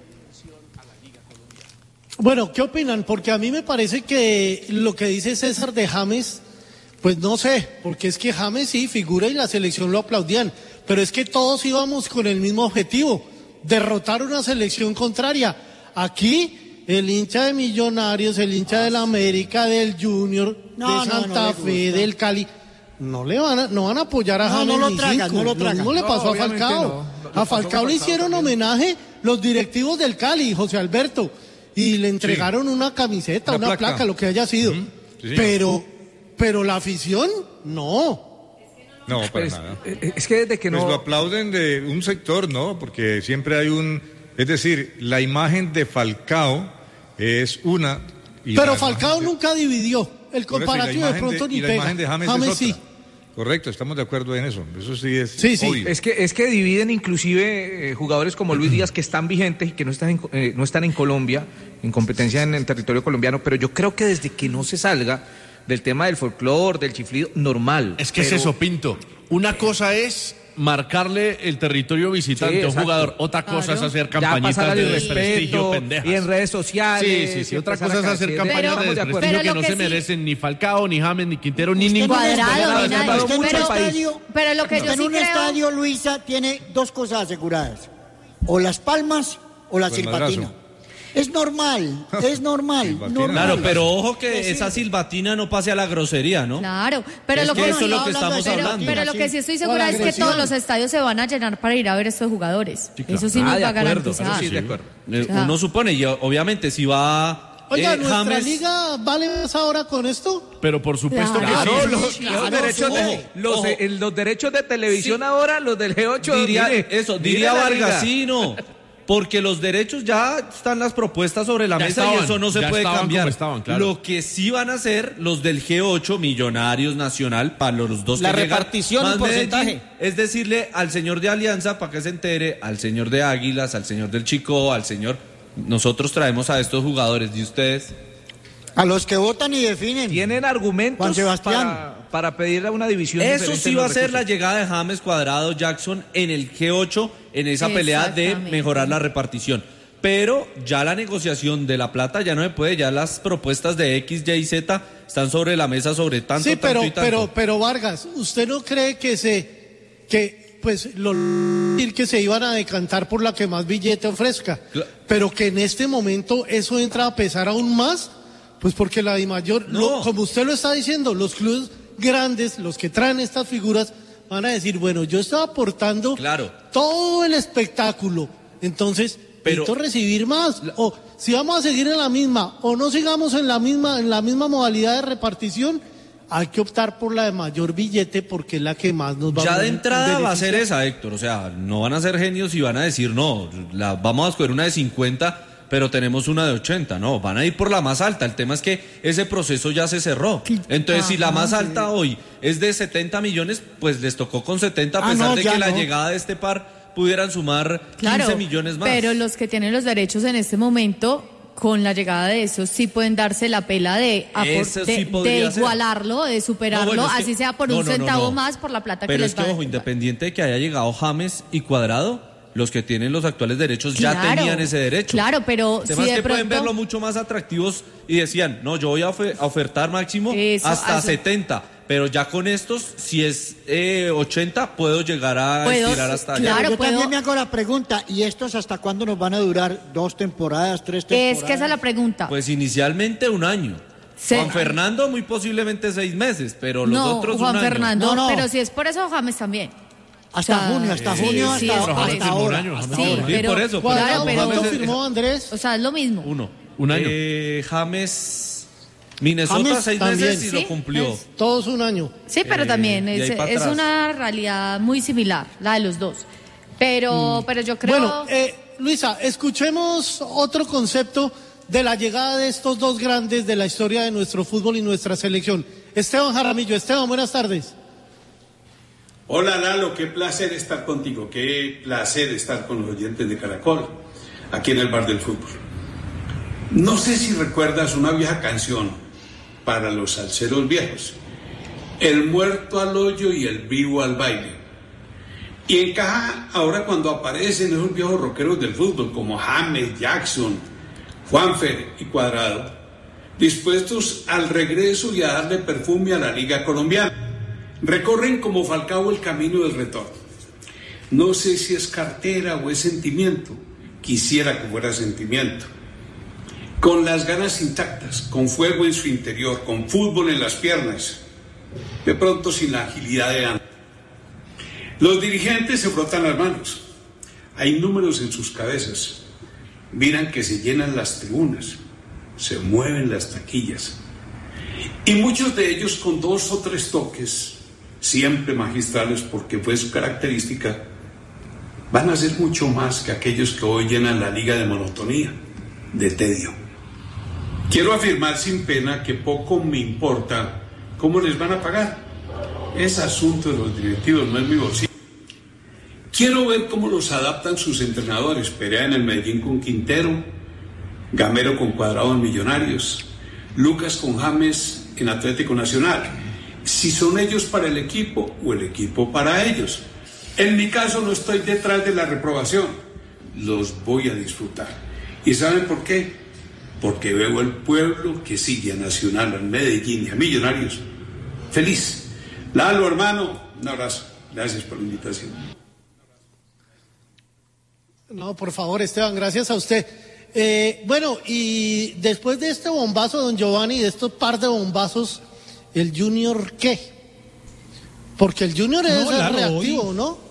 Bueno, ¿qué opinan? Porque a mí me parece que lo que dice César de James, pues no sé, porque es que James sí figura y la selección lo aplaudían, pero es que todos íbamos con el mismo objetivo, derrotar una selección contraria. Aquí el hincha de Millonarios, el hincha del América, del Junior, No, de no, Santa no le Fe, gusta. del Cali, no le van a, no van a apoyar a No, James no lo ni tragan, cinco. no lo tragan. mismo le No, pasó a obviamente Falcao. no. Lo A pasó Falcao con le Falcao hicieron también. homenaje los directivos del Cali, José Alberto, y le entregaron una camiseta, Una una, placa. placa, lo que haya sido. Sí, señor. pero, pero la afición, no. No, para Pues, nada. eh, es que desde que Pues no... lo aplauden de un sector, ¿no? Porque siempre hay un... Es decir, la imagen de Falcao es una... y Pero la Falcao imagen de- nunca dividió. El Por eso, y la comparativo de imagen pronto ni y la pega. imagen de James, James es otra. sí. Correcto, estamos de acuerdo en eso. Eso sí es Sí, sí. obvio. Es que, es que dividen inclusive eh, jugadores como Luis Díaz que están vigentes y que no están en, eh, no están en Colombia, en competencia en el territorio colombiano, pero yo creo que desde que no se salga del tema del folclore, del chiflido, normal. Es que pero- es eso, Pinto. Una cosa es marcarle el territorio visitante Sí, a un exacto. jugador. Otra cosa Claro. es hacer Ya campañitas pasar al de irrespeto, desprestigio pendejas. y en redes sociales, Sí, sí, sí. y Otra empezar cosa es a hacer decir- campañas Pero- de pero desprestigio lo que no que se sí- merecen ni Falcao, ni James, ni Quintero, ni ningún Cuadrado, ni nadie. Usted en un Pero- estadio, pero lo que usted yo en sí un creo- estadio, Luisa, tiene dos cosas aseguradas. O las palmas o la O el silbatina. madrazo. Es normal, es normal. normal. Claro, pero ojo que Sí, sí. esa silbatina no pase a la grosería, ¿no? Claro, pero Es lo que que eso es lo que hablando de estamos pero- hablando. Pero lo que sí estoy segura O la es que agresión. todos los estadios se van a llenar para ir a ver a estos jugadores. Sí, claro. Eso sí Ah, nos de va a acuerdo, garantizar. eso sí, de acuerdo. Eh, O sea- Uno supone, y obviamente si va Oiga, eh, ¿nuestra James, liga vale más ahora con esto? Pero por supuesto Claro. que sí. Claro, los, Claro, los derechos, ojo, de, los, ojo. eh, los derechos de televisión ahora, los del G ocho. diría mire, eso, mire diría la liga. Vargasino, porque los derechos ya están las propuestas sobre la Ya mesa estaban, y eso no se ya puede estaban cambiar. como estaban, claro. Lo que sí van a hacer los del G ocho, Millonarios, Nacional, para los dos La que llegan, repartición más en porcentaje. Medellín, es decirle al señor de Alianza para que se entere, al señor de Águilas, al señor del Chico, al señor, nosotros traemos a estos jugadores y ustedes. A los que votan y definen. Tienen argumentos Juan Sebastián. para, para pedirle una división Eso diferente sí en va a los ser la recursos. llegada de James, Cuadrado, Jackson en el G ocho, en esa pelea de Exactamente. mejorar la repartición. Pero ya la negociación de la plata ya no se puede, ya las propuestas de X, Y, Z están sobre la mesa sobre tanto, Sí, pero, tanto y tanto. pero, pero Vargas, ¿usted no cree que se, que, pues, lo decir que se iban a decantar por la que más billete ofrezca, Cla- pero que en este momento eso entra a pesar aún más, pues porque la DIMAYOR, No. lo- como usted lo está diciendo, los clubes grandes, los que traen estas figuras, van a decir, bueno, yo estaba aportando Claro. todo el espectáculo, entonces Pero- necesito recibir más, o si vamos a seguir en la misma, o no sigamos en la misma, en la misma modalidad de repartición, hay que optar por la de mayor billete porque es la que más nos va Ya a de entrada va a ser beneficiar. esa, Héctor. O sea, no van a ser genios y van a decir, no, la, vamos a escoger una de cincuenta, pero tenemos una de ochenta. No, van a ir por la más alta. El tema es que ese proceso ya se cerró. Entonces, si la más alta hoy es de setenta millones, pues les tocó con setenta, a Ah, pesar no, de ya que la no. llegada de este par pudieran sumar Claro, quince millones más. pero los que tienen los derechos en este momento, con la llegada de esos, sí pueden darse la pela de, apor- Eso sí de, podría de ser. igualarlo, de superarlo, No, bueno, es que- así sea por no, un no, no, centavo no. más por la plata Pero que es les que, va ojo, independiente de que haya llegado James y Cuadrado, los que tienen los actuales derechos ya Claro, tenían ese derecho. claro, pero El si tema es de que pueden pronto- verlo mucho más atractivos y decían, no, yo voy a, ofe- a ofertar máximo Eso, hasta eso. setenta, pero ya con estos, si es eh, ochenta, puedo llegar a Puedo- estirar hasta claro, allá. Yo puedo- también me hago la pregunta, ¿y estos hasta cuándo nos van a durar? ¿Dos temporadas, tres temporadas? Es que esa es la pregunta. Pues inicialmente un año. Se- Juan Fernando muy posiblemente seis meses, pero los no, otros Juan un año. Fernando, No, no. pero si es por eso, James también. Hasta O sea, junio, hasta sí, junio, sí, hasta, es por hasta eso. ahora. Un año, hasta Sí, ahora. Sí, pero, por eso, por claro, ¿Cuánto, pero, cuánto James- firmó Andrés? o sea, es lo mismo. Uno. Un año. Eh, James, Minnesota, James seis también. meses y Sí, lo cumplió. es- Todos un año. Sí, pero Eh, también de es, ahí pa' es atrás. una realidad muy similar, la de los dos. Pero, pero yo creo... Bueno, eh, Luisa, escuchemos otro concepto de la llegada de estos dos grandes de la historia de nuestro fútbol y nuestra selección. Esteban Jaramillo. Esteban, buenas tardes. Hola Lalo, qué placer estar contigo, qué placer estar con los oyentes de Caracol, aquí en el Bar del Fútbol. No sé si recuerdas una vieja canción para los salseros viejos, el muerto al hoyo y el vivo al baile. Y encaja ahora cuando aparecen esos viejos rockeros del fútbol como James, Jackson, Juanfer y Cuadrado, dispuestos al regreso y a darle perfume a la Liga Colombiana. Recorren como Falcao el camino del retorno. No sé si es cartera o es sentimiento. Quisiera que fuera sentimiento. Con las ganas intactas, con fuego en su interior, con fútbol en las piernas. De pronto sin la agilidad de antes. Los dirigentes se frotan las manos. Hay números en sus cabezas. Miran que se llenan las tribunas. Se mueven las taquillas. Y muchos de ellos con dos o tres toques, siempre magistrales porque fue su característica, van a ser mucho más que aquellos que hoy llenan la liga de monotonía, de tedio. Quiero afirmar sin pena que poco me importa cómo les van a pagar. Es asunto de los directivos, no es mi bolsillo. Quiero ver cómo los adaptan sus entrenadores. Perea en el Medellín con Quintero, Gamero con Cuadrado en Millonarios, Lucas con James en Atlético Nacional. Si son ellos para el equipo o el equipo para ellos. En mi caso no estoy detrás de la reprobación, los voy a disfrutar. ¿Y saben por qué? Porque veo el pueblo que sigue a Nacional, a Medellín y a Millonarios feliz. Lalo, hermano, un abrazo. Gracias por la invitación. No, por favor, Esteban, gracias a usted. Eh, bueno, y después de este bombazo, don Giovanni, de estos par de bombazos, ¿el Junior qué? Porque el Junior es No, claro, reactivo, hoy, ¿no?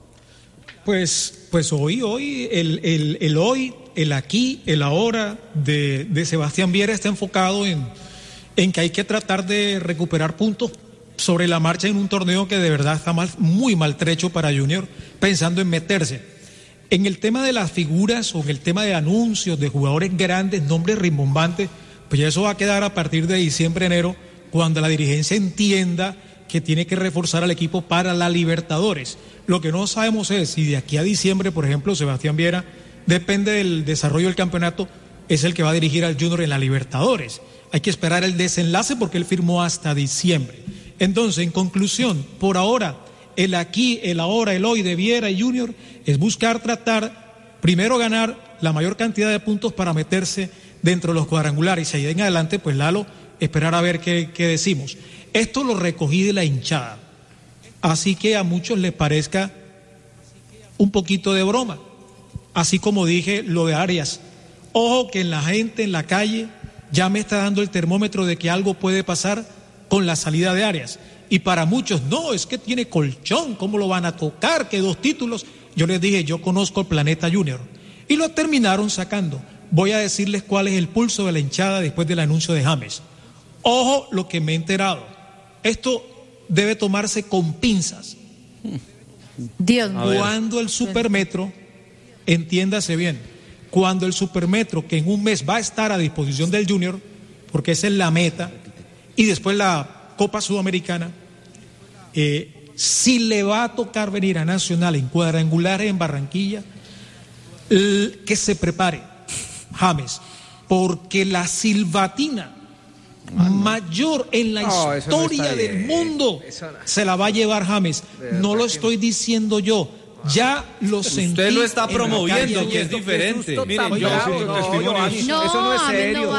Pues, pues hoy, hoy, el, el, el hoy, el aquí, el ahora de, de Sebastián Viera está enfocado en, en que hay que tratar de recuperar puntos sobre la marcha en un torneo que de verdad está mal, muy maltrecho para Junior, pensando en meterse. En el tema de las figuras o en el tema de anuncios de jugadores grandes, nombres rimbombantes, pues ya eso va a quedar a partir de diciembre, enero, cuando la dirigencia entienda que tiene que reforzar al equipo para la Libertadores. Lo que no sabemos es si de aquí a diciembre, por ejemplo, Sebastián Viera, depende del desarrollo del campeonato, es el que va a dirigir al Junior en la Libertadores. Hay que esperar el desenlace porque él firmó hasta diciembre. Entonces, en conclusión, por ahora, el aquí, el ahora, el hoy de Viera y Junior es buscar tratar, primero ganar la mayor cantidad de puntos para meterse dentro de los cuadrangulares y ahí en adelante, pues Lalo, esperar a ver qué, qué decimos. Esto lo recogí de la hinchada, así que a muchos les parezca un poquito de broma, así como dije lo de Arias. Ojo que en la gente, en la calle, ya me está dando el termómetro de que algo puede pasar con la salida de Arias. Y para muchos, no, es que tiene colchón, ¿cómo lo van a tocar? Que dos títulos. Yo les dije, yo conozco el Planeta Junior. Y lo terminaron sacando. Voy a decirles cuál es el pulso de la hinchada después del anuncio de James. Ojo lo que me he enterado. Esto debe tomarse con pinzas. Dios mío. Cuando el Supermetro, entiéndase bien, cuando el Supermetro, que en un mes va a estar a disposición del Junior, porque esa es la meta, y después la Copa Sudamericana, eh, si le va a tocar venir a Nacional en cuadrangulares en Barranquilla, el, que se prepare James, porque la silbatina mayor en la no, historia no del mundo no. se la va a llevar James. No lo estoy diciendo yo. Ya lo sentí. Usted lo está promoviendo, que es diferente. Miren, yo, no, no, eso no es serio.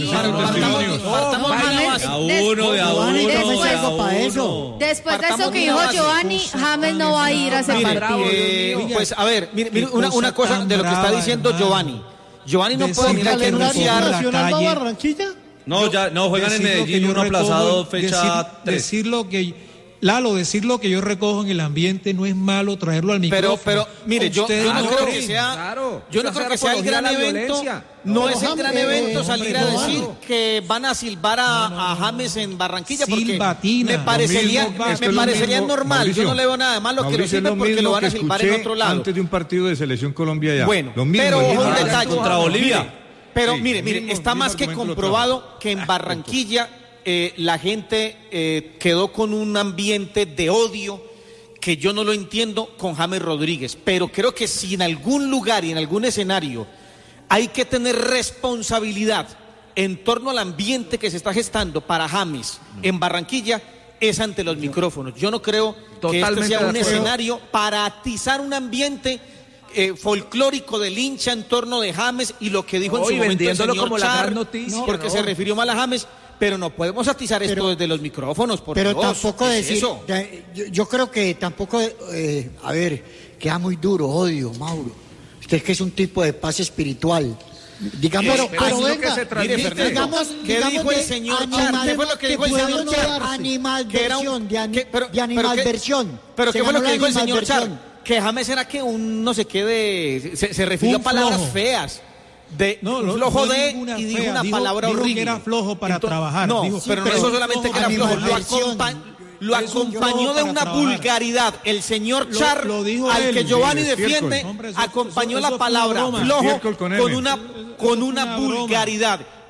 A uno, de a uno. Después de eso que dijo Giovanni, James no va a ir a ese partido. Eh, pues a ver, mire, mire una, una cosa de lo que está diciendo Giovanni. Giovanni no puede venir a renunciar. ¿Nacional va a Barranquilla? No, ya no juegan en Medellín, uno aplazado fecha tres. Decir lo que Lalo, decir lo que yo recojo en el ambiente no es malo, traerlo al micrófono. Pero, pero, mire, yo, yo no creo que sea, claro, yo no creo que sea el gran evento, no, no es el gran eh, evento salir a decir no. que van a silbar a, no, no, a James en Barranquilla, Silbatina, porque me parecería, mismo, me parecería mismo, normal, Mauricio, yo no le veo nada de malo que lo silben porque lo van a silbar en otro lado. Antes de un partido de Selección Colombia ya. Bueno, lo mismo, pero un detalle contra Bolivia. Pero mire, mire, está más que comprobado que en Barranquilla Eh, la gente eh, quedó con un ambiente de odio que yo no lo entiendo con James Rodríguez, pero creo que si en algún lugar y en algún escenario hay que tener responsabilidad en torno al ambiente que se está gestando para James en Barranquilla es ante los micrófonos. Yo no creo Totalmente que este sea un escenario para atizar un ambiente Eh, folclórico del hincha en torno de James y lo que dijo en su momento el señor como Char, la gran noticia, porque no. se refirió mal a James, pero no podemos atizar pero, esto desde los micrófonos, por pero Dios, tampoco decir, eso? Yo, yo creo que tampoco, eh, a ver, queda muy duro, odio, Mauro. Usted es que es un tipo de paz espiritual. Digamos, pero, pero venga, que se mire, digamos, ¿qué digamos dijo el señor Char? ¿Qué fue lo que dijo el señor Char? Animalversión, de, ani, pero, de animalversión. Pero ¿qué fue lo que dijo el señor Char? Que James era que un no sé qué de se, se refirió a palabras flojo. feas de no, no, flojo no de y dijo fea. una dijo, palabra dijo horrible que era flojo para Entonces, trabajar no, dijo, sí, pero no solamente que era flojo, lo, acompa lo acompañó de una trabajar. vulgaridad el señor Char lo, lo al él, que Giovanni defiende, hombre, eso, acompañó eso, eso, la palabra flojo con, con una con una, una vulgaridad.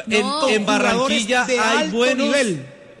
en, No, en Barranquilla jugadores de hay alto buenos. nivel.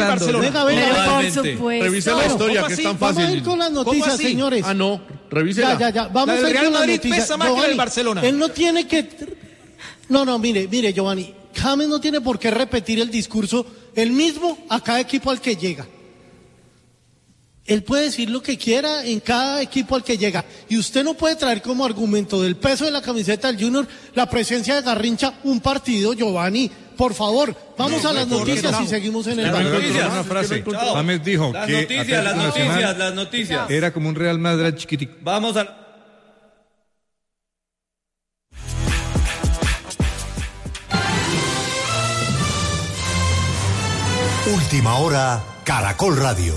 pasando? Venga, venga, Pero por supuesto. Revise la historia, que es tan Vamos a fácil. ir con las ¿Cómo noticias, así? señores. Ah, no, revísela. Ya, ya, ya. Vamos La del a ir Real con las Madrid noticias. pesa más que la del Giovanni, Barcelona. Él no tiene que... No, no, mire, mire, Giovanni. James no tiene por qué repetir el discurso el mismo a cada equipo al que llega. Él puede decir lo que quiera en cada equipo al que llega. Y usted no puede traer como argumento del peso de la camiseta del Junior la presencia de Garrincha un partido, Giovanni. Por favor, vamos no, a las noticias y seguimos en el banco. Una frase. James dijo las que noticias, las noticias, las noticias. Era como un Real Madrid chiquitico. Vamos a... Última hora, Caracol Radio.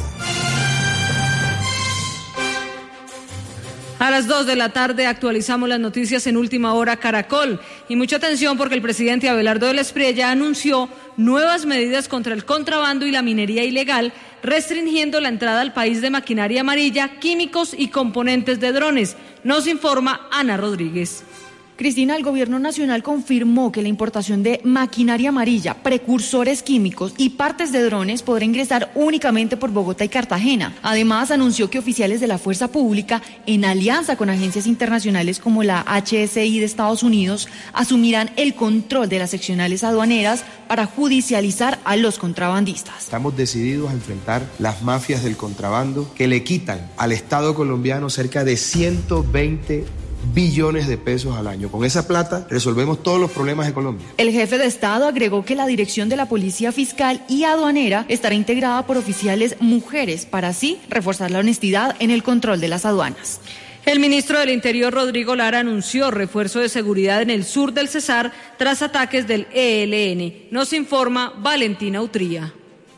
A las dos de la tarde actualizamos las noticias en Última Hora Caracol. Y mucha atención porque el presidente Abelardo del Espriella anunció nuevas medidas contra el contrabando y la minería ilegal, restringiendo la entrada al país de maquinaria amarilla, químicos y componentes de drones. Nos informa Ana Rodríguez. Cristina, el gobierno nacional confirmó que la importación de maquinaria amarilla, precursores químicos y partes de drones podrá ingresar únicamente por Bogotá y Cartagena. Además, anunció que oficiales de la fuerza pública, en alianza con agencias internacionales como la H S I de Estados Unidos, asumirán el control de las seccionales aduaneras para judicializar a los contrabandistas. Estamos decididos a enfrentar las mafias del contrabando que le quitan al Estado colombiano cerca de ciento veinte billones de pesos al año. Con esa plata resolvemos todos los problemas de Colombia. El jefe de Estado agregó que la dirección de la Policía Fiscal y Aduanera estará integrada por oficiales mujeres para así reforzar la honestidad en el control de las aduanas. El ministro del Interior, Rodrigo Lara, anunció refuerzo de seguridad en el sur del Cesar tras ataques del E L N. Nos informa Valentina Utría.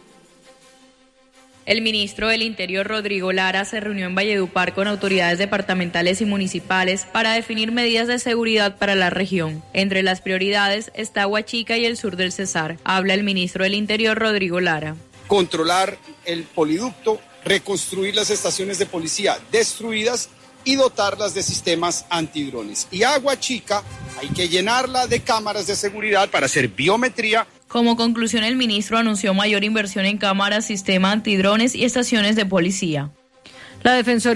El ministro del Interior, Rodrigo Lara, se reunió en Valledupar con autoridades departamentales y municipales para definir medidas de seguridad para la región. Entre las prioridades está Aguachica y el sur del Cesar. Habla el ministro del Interior, Rodrigo Lara. Controlar el poliducto, reconstruir las estaciones de policía destruidas y dotarlas de sistemas antidrones. Y Aguachica hay que llenarla de cámaras de seguridad para hacer biometría. Como conclusión, el ministro anunció mayor inversión en cámaras, sistema antidrones y estaciones de policía. La Defensoría